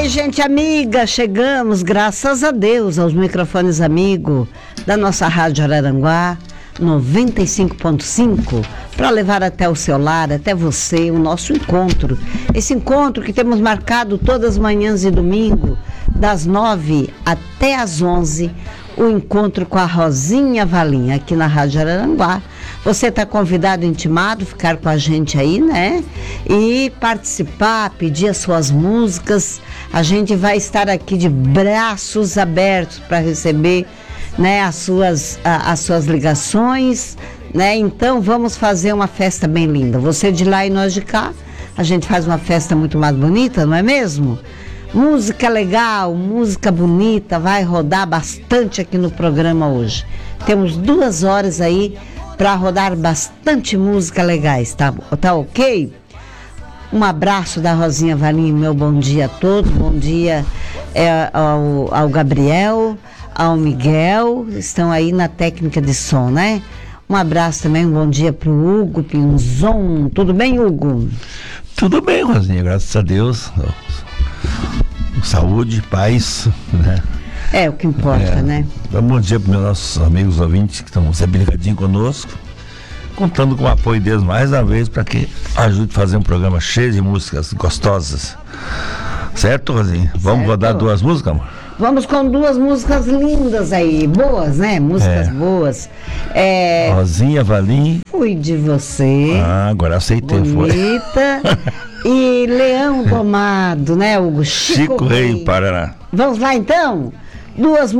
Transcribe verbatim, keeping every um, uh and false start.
Ai, gente amiga, chegamos, graças a Deus, aos microfones amigo da nossa Rádio Araranguá, noventa e cinco ponto cinco, para levar até o seu lar, até você, o nosso encontro. Esse encontro que temos marcado todas as manhãs e domingo, das nove até as onze, o encontro com a Rosinha Valim, aqui na Rádio Araranguá. Você está convidado, intimado, ficar com a gente aí, né? E participar, pedir as suas músicas. A gente vai estar aqui de braços abertos para receber, né, as suas, a, as suas ligações, né? Então vamos fazer uma festa bem linda. Você de lá e nós de cá. A gente faz uma festa muito mais bonita, não é mesmo? Música legal, música bonita, vai rodar bastante aqui no programa hoje. Temos duas horas aí para rodar bastante música legais, tá, tá ok? Um abraço da Rosinha Valim, meu bom dia a todos, bom dia é, ao, ao Gabriel, ao Miguel, estão aí na técnica de som, né? Um abraço também, um bom dia pro Hugo Pinzon, tudo bem, Hugo? Tudo bem, Rosinha, graças a Deus, saúde, paz, né? É, o que importa, é, né? Um bom dia para os meus nossos amigos ouvintes que estão sempre ligadinhos conosco, contando com o apoio deles mais uma vez para que ajude a fazer um programa cheio de músicas gostosas. Certo, Rosinha? Vamos certo. Rodar duas músicas, amor? Vamos com duas músicas lindas aí, boas, né? Músicas é. boas. É... Rosinha Valim. Fui de você. Ah, agora aceitei. Bonita. E Leão Domado, né, Hugo? Chico, Chico Rei, Paraná. Vamos lá então? Duas